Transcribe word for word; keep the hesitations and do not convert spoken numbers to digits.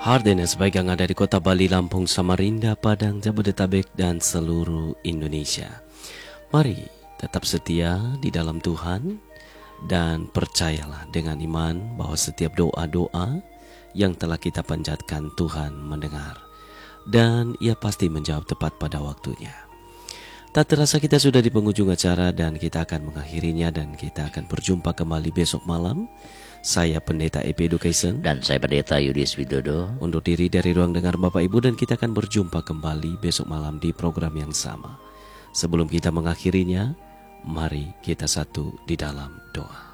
Hardenes baik yang ada di kota Bali, Lampung, Samarinda, Padang, Jabodetabek, dan seluruh Indonesia. Mari tetap setia di dalam Tuhan dan percayalah dengan iman bahwa setiap doa-doa yang telah kita panjatkan Tuhan mendengar dan Ia pasti menjawab tepat pada waktunya. Tak terasa kita sudah di penghujung acara dan kita akan mengakhirinya dan kita akan berjumpa kembali besok malam. Saya Pendeta E P Education dan saya Pendeta Yudis Widodo undur diri dari ruang dengar Bapak Ibu, dan kita akan berjumpa kembali besok malam di program yang sama. Sebelum kita mengakhirinya, mari kita satu di dalam doa.